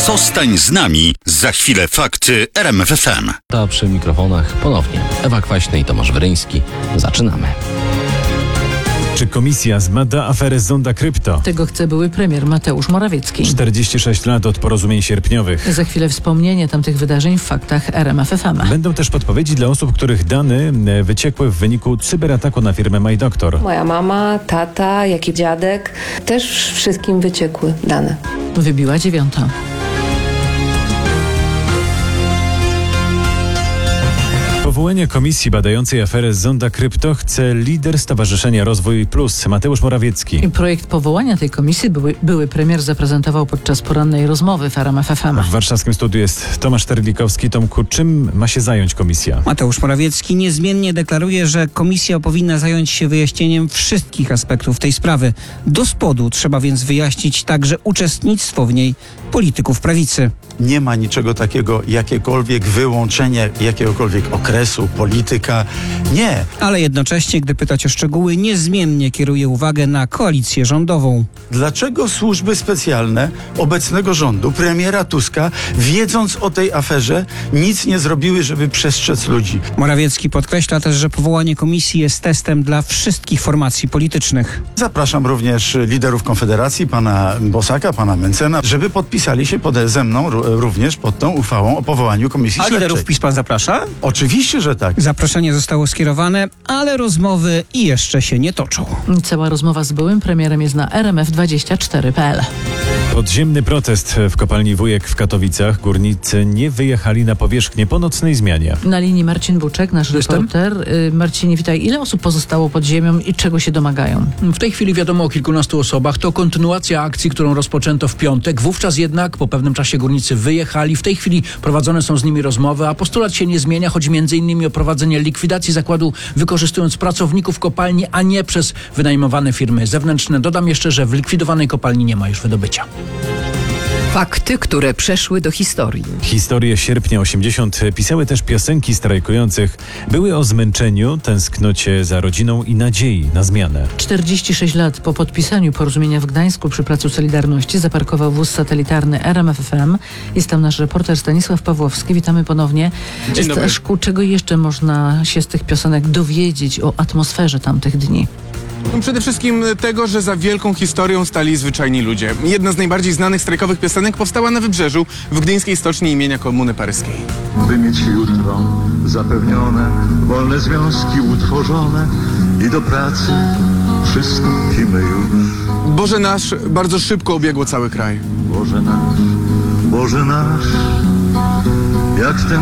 Zostań z nami. Za chwilę fakty RMF FM. A przy mikrofonach ponownie Ewa Kwaśny i Tomasz Wyryński. Zaczynamy. Czy komisja zbada aferę Zonda Krypto? Tego chce były premier Mateusz Morawiecki. 46 lat od porozumień sierpniowych. Za chwilę wspomnienie tamtych wydarzeń w faktach RMF FM. Będą też podpowiedzi dla osób, których dane wyciekły w wyniku cyberataku na firmę MyDoctor. Moja mama, tata, jak i dziadek, też wszystkim wyciekły dane. Wybiła 9. Powołanie komisji badającej aferę Zonda Krypto chce lider Stowarzyszenia Rozwój Plus Mateusz Morawiecki. I projekt powołania tej komisji były premier zaprezentował podczas porannej rozmowy w RMF FM. W warszawskim studiu jest Tomasz Terlikowski. Tomku, czym ma się zająć komisja? Mateusz Morawiecki niezmiennie deklaruje, że komisja powinna zająć się wyjaśnieniem wszystkich aspektów tej sprawy. Do spodu trzeba więc wyjaśnić także uczestnictwo w niej polityków prawicy. Nie ma niczego takiego, jakiekolwiek wyłączenie jakiegokolwiek okresu, polityka. Nie. Ale jednocześnie, gdy pytać o szczegóły, niezmiennie kieruje uwagę na koalicję rządową. Dlaczego służby specjalne obecnego rządu, premiera Tuska, wiedząc o tej aferze, nic nie zrobiły, żeby przestrzec ludzi? Morawiecki podkreśla też, że powołanie komisji jest testem dla wszystkich formacji politycznych. Zapraszam również liderów Konfederacji, pana Bosaka, pana Mencena, żeby podpisali się ze mną również pod tą uchwałą o powołaniu komisji śledczej. liderów PiS pan zaprasza? Oczywiście, że tak. Zaproszenie zostało skierowane, ale rozmowy jeszcze się nie toczą. Cała rozmowa z byłym premierem jest na rmf24.pl. Podziemny protest w kopalni Wujek w Katowicach. Górnicy nie wyjechali na powierzchnię po nocnej zmianie. Na linii Marcin Buczek, nasz reporter. Marcinie, witaj. Ile osób pozostało pod ziemią i czego się domagają? W tej chwili wiadomo o kilkunastu osobach. To kontynuacja akcji, którą rozpoczęto w piątek. Wówczas jednak po pewnym czasie górnicy wyjechali. W tej chwili prowadzone są z nimi rozmowy, a postulat się nie zmienia. Chodzi m.in. o prowadzenie likwidacji zakładu, wykorzystując pracowników kopalni, a nie przez wynajmowane firmy zewnętrzne. Dodam jeszcze, że w likwidowanej kopalni nie ma już wydobycia. Fakty, które przeszły do historii. Historie sierpnia 80 pisały też piosenki strajkujących. Były o zmęczeniu, tęsknocie za rodziną i nadziei na zmianę. 46 lat po podpisaniu porozumienia w Gdańsku przy Placu Solidarności zaparkował wóz satelitarny RMF FM. Jest tam nasz reporter Stanisław Pawłowski. Witamy ponownie. Dzień dobry. Staszku, czego jeszcze można się z tych piosenek dowiedzieć o atmosferze tamtych dni? Przede wszystkim tego, że za wielką historią stali zwyczajni ludzie. Jedna z najbardziej znanych strajkowych piosenek powstała na Wybrzeżu, w gdyńskiej stoczni imienia Komuny Paryskiej. By mieć jutro zapewnione, wolne związki utworzone i do pracy przystąpimy już. Boże nasz bardzo szybko obiegło cały kraj. Boże nasz, jak ten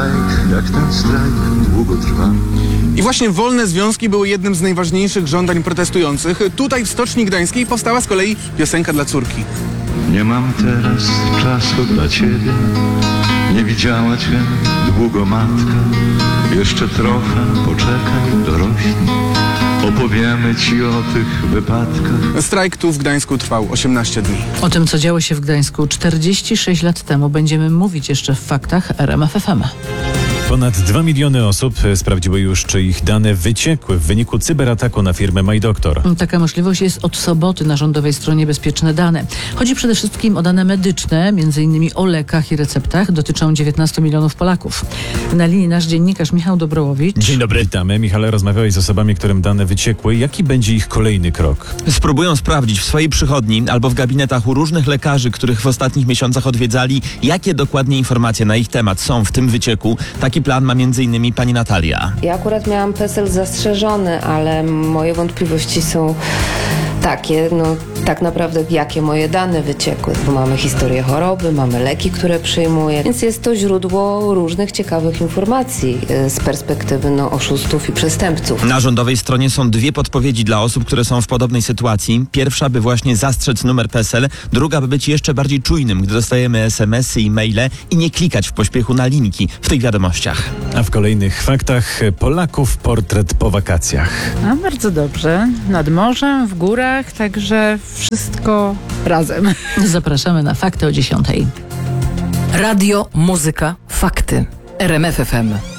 strajk długo trwa. I właśnie wolne związki były jednym z najważniejszych żądań protestujących. Tutaj w Stoczni Gdańskiej powstała z kolei piosenka dla córki. Nie mam teraz czasu dla ciebie, nie widziała cię długo matka. Jeszcze trochę poczekaj, dorośnij, opowiemy ci o tych wypadkach. Strajk tu w Gdańsku trwał 18 dni. O tym, co działo się w Gdańsku 46 lat temu, będziemy mówić jeszcze w faktach RMF FM. Ponad 2 miliony osób sprawdziły już, czy ich dane wyciekły w wyniku cyberataku na firmę MyDoctor. Taka możliwość jest od soboty na rządowej stronie Bezpieczne Dane. Chodzi przede wszystkim o dane medyczne, m.in. o lekach i receptach. Dotyczą 19 milionów Polaków. Na linii nasz dziennikarz Michał Dobrołowicz. Dzień dobry. Witamy. Michale, rozmawiałeś z osobami, którym dane wyciekły. Jaki będzie ich kolejny krok? Spróbują sprawdzić w swojej przychodni albo w gabinetach u różnych lekarzy, których w ostatnich miesiącach odwiedzali, jakie dokładnie informacje na ich temat są w tym wycieku. Taki plan ma m.in. pani Natalia. Ja akurat miałam PESEL zastrzeżony, ale moje wątpliwości są takie, tak naprawdę jakie moje dane wyciekły. Bo mamy historię choroby, mamy leki, które przyjmuję, więc jest to źródło różnych ciekawych informacji z perspektywy oszustów i przestępców. Na rządowej stronie są dwie podpowiedzi dla osób, które są w podobnej sytuacji. Pierwsza, by właśnie zastrzec numer PESEL, druga, by być jeszcze bardziej czujnym, gdy dostajemy SMS-y i maile i nie klikać w pośpiechu na linki w tych wiadomościach. A w kolejnych faktach Polaków portret po wakacjach. A bardzo dobrze. Nad morzem, w górach, także wszystko razem. Zapraszamy na fakty o 10:00. Radio, muzyka, fakty. RMF FM.